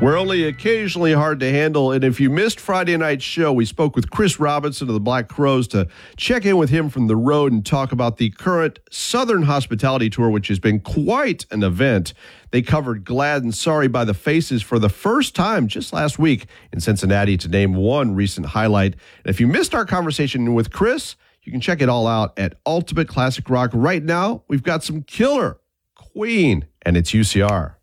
We're only occasionally hard to handle, and if you missed Friday night's show, we spoke with Chris Robinson of the Black Crowes to check in with him from the road and talk about the current Southern Hospitality Tour, which has been quite an event. They covered Glad and Sorry by the Faces for the first time just last week in Cincinnati, to name one recent highlight. And if you missed our conversation with Chris, you can check it all out at Ultimate Classic Rock. Right now, we've got some killer Queen, and it's UCR.